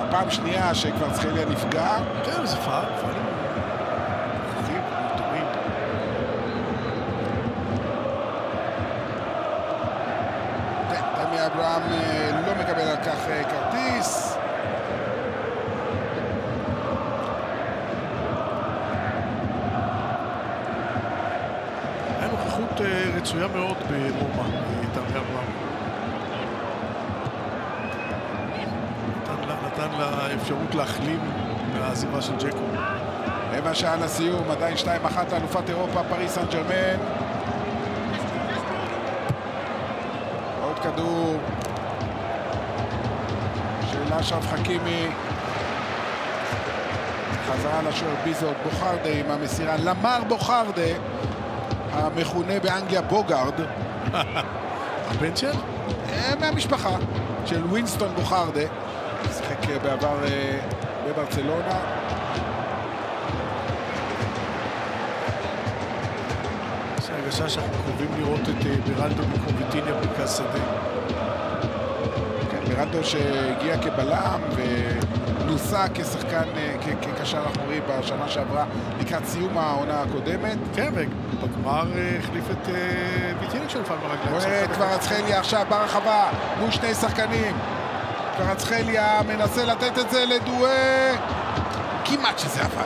פעם שנייה שכבר צחליה נפגע. כן, זה פעם. תמי אברהם לא מקבל על כך כרטיס. היה נוכחות רצויה מאוד ברומא, תמי אברהם. נתן לה אפשרות להחלים מהעזיבה של ג'קו. רבע שעה לסיום, עדיין 2-1 לאלופת אירופה, פריס סן ז'רמן. עוד כדור של אשרף חכימי. חזרה לשוער ביזות, בוחרדה עם המסירה, למר בוחרדה, המכונה באנגליה בוגארד. הבן של? מהמשפחה של ווינסטון בוחרדה. משחק בעבר בברצלונה. יש הרגשה שאנחנו קרובים לראות את ברלדו מקוביטיניה במרכז שדה. כן, ברלדו שהגיע כבלם ונוסה כשחקן, כקשר אחורי בשנה שעברה לקראת סיום העונה הקודמת. כן, ובגמר החליף את ויטיניה שנפל ברגליים. קוורצחליה עכשיו ברחבה מול שני שחקנים. קוורצחליה מנסה לתת את זה לדואה, כמעט שזה עבד.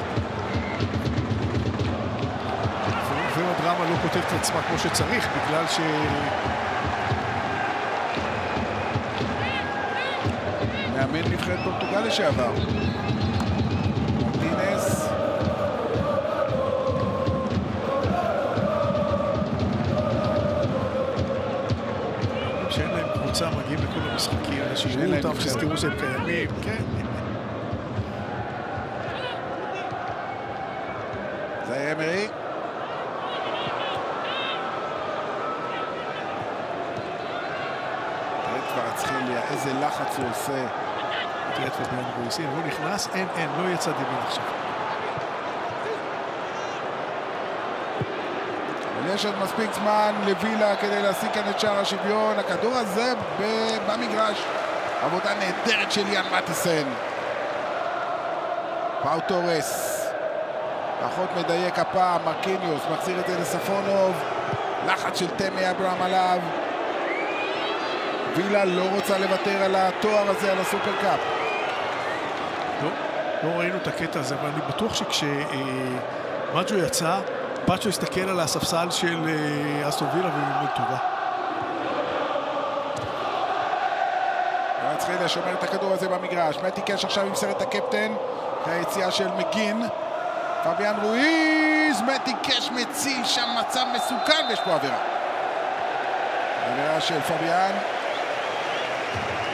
לפעמים הדרמה לא כותבת את עצמה כמו שצריך, בגלל ש... מאמן נבחרת פורטוגל לשעבר. מרטינס. שאין להם קבוצה, מגיעים לכל המשחקים, שיראו אותם, שזכרו שהם קיימים, כן. זה אמרי. קוורצחליה, איזה לחץ הוא עושה. תראה את פביאן רויס, הנה, הוא נכנס, אין, לא יצא ימין עכשיו. יש עוד מספיק זמן לווילה כדי להשיג כאן את שער השוויון. הכדור הזה במגרש. עבודה נהדרת של יאן מטיסן. פאו טורס. פחות מדייק הפעם, מרקיניוס מחזיר את זה לספונוב. לחץ של תמי אברהם עליו. וילה לא רוצה לוותר על התואר הזה, על הסופרקאפ. לא ראינו את הקטע הזה, אבל אני בטוח שכשמג'ו יצא, פאצ'ו הסתכל על הספסל של אסטון וילה ולמוד טובה. קוורצחליה שומר את הכדור הזה במגרש. מתי קש עכשיו עם סרט הקפטן. היציאה של מגין. פביאן רויז. מתי קש מציל שם מצב מסוכן ויש פה עבירה. עבירה של פביאן.